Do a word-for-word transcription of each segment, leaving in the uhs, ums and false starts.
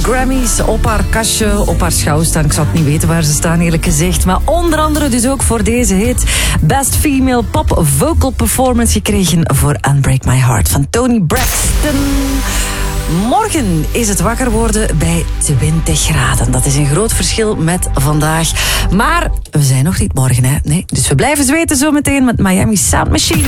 Grammys op haar kastje, op haar schouw staan. Ik zou het niet weten waar ze staan, eerlijk gezegd. Maar onder andere dus ook voor deze hit. Best Female Pop Vocal Performance gekregen voor Unbreak My Heart van Toni Braxton. Morgen is het wakker worden bij twintig graden. Dat is een groot verschil met vandaag. Maar we zijn nog niet morgen, hè? Nee. Dus we blijven zweten zo meteen met Miami Sound Machine.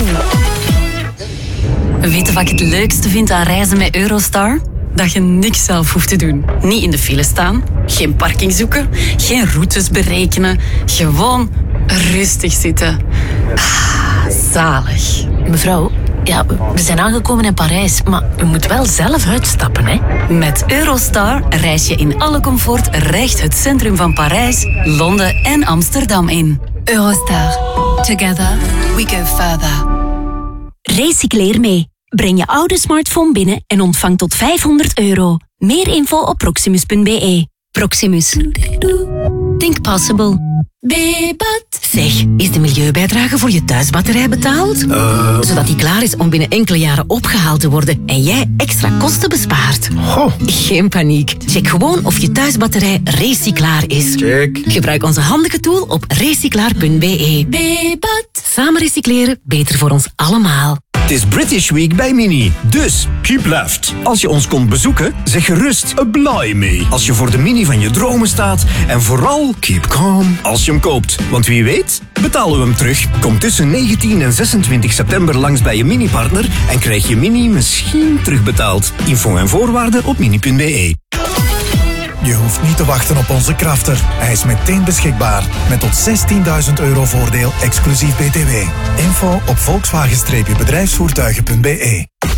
Weet je wat ik het leukste vind aan reizen met Eurostar? Dat je niks zelf hoeft te doen. Niet in de file staan, geen parking zoeken, geen routes berekenen. Gewoon rustig zitten. Ah, zalig. Mevrouw, ja, we zijn aangekomen in Parijs, maar u moet wel zelf uitstappen, hè? Met Eurostar reis je in alle comfort recht het centrum van Parijs, Londen en Amsterdam in. Eurostar. Together we go further. Recycleer mee. Breng je oude smartphone binnen en ontvang tot vijfhonderd euro. Meer info op proximus punt b e. Proximus. Think possible. Bebat. Zeg, is de milieubijdrage voor je thuisbatterij betaald? Uh. Zodat die klaar is om binnen enkele jaren opgehaald te worden en jij extra kosten bespaart. Oh. Geen paniek. Check gewoon of je thuisbatterij recyclaar is. Check. Gebruik onze handige tool op recyclaar punt b e. Bebat. Samen recycleren, beter voor ons allemaal. Het is British Week bij Mini, dus keep left. Als je ons komt bezoeken, zeg gerust blij mee. Als je voor de Mini van je dromen staat en vooral keep calm als je hem koopt. Want wie weet, betalen we hem terug. Kom tussen negentien en zesentwintig september langs bij je Mini-partner en krijg je Mini misschien terugbetaald. Info en voorwaarden op mini punt b e. Je hoeft niet te wachten op onze crafter. Hij is meteen beschikbaar. Met tot zestienduizend euro voordeel exclusief B T W. Info op volkswagen bedrijfsvoertuigen punt b e.